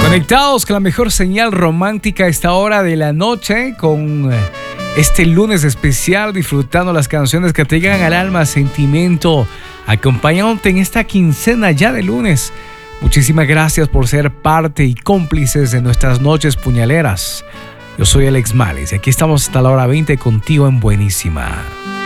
Conectados con la mejor señal romántica a esta hora de la noche, con este lunes especial, disfrutando las canciones que te llegan al alma, sentimiento, acompañándote en esta quincena ya de lunes. Muchísimas gracias por ser parte y cómplices de nuestras noches puñaleras. Yo soy Alex Males y aquí estamos hasta la hora 20 contigo en Buenísima.